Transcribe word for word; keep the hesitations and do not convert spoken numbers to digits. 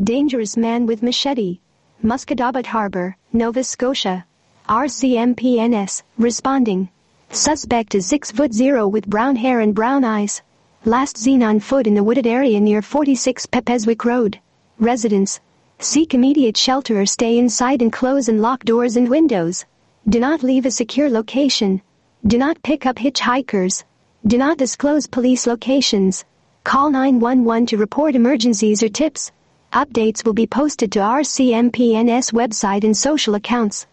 Dangerous man with machete. Musquodoboit Harbor, Nova Scotia. R C M P N S, responding. Suspect is six foot zero with brown hair and brown eyes. Last seen on foot in the wooded area near forty-six Pepeswick Road. Residents. Seek immediate shelter or stay inside and close and lock doors and windows. Do not leave a secure location. Do not pick up hitchhikers. Do not disclose police locations. Call nine one one to report emergencies or tips. Updates will be posted to R C M P N S website and social accounts.